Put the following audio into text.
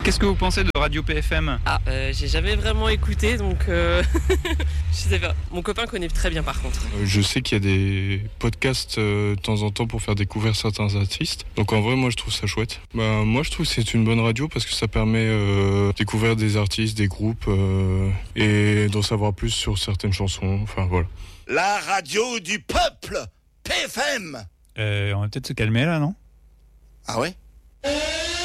Qu'est-ce que vous pensez de Radio PFM ? J'ai jamais vraiment écouté, donc je sais pas. Mon copain connaît très bien par contre. Je sais qu'il y a des podcasts de temps en temps pour faire découvrir certains artistes. Donc en vrai, moi je trouve ça chouette. Moi je trouve que c'est une bonne radio parce que ça permet de découvrir des artistes, des groupes et d'en savoir plus sur certaines chansons. Enfin voilà. La radio du peuple, PFM. On va peut-être se calmer là, non ? Ah ouais ?